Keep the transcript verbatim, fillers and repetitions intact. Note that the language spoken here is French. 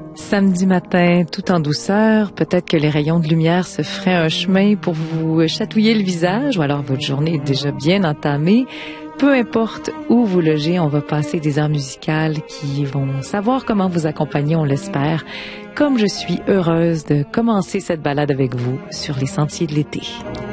Samedi matin, tout en douceur, peut-être que les rayons de lumière se feraient un chemin pour vous chatouiller le visage, ou alors votre journée est déjà bien entamée. Peu importe où vous logez, on va passer des heures musicales qui vont savoir comment vous accompagner, on l'espère, comme je suis heureuse de commencer cette balade avec vous sur les sentiers de l'été.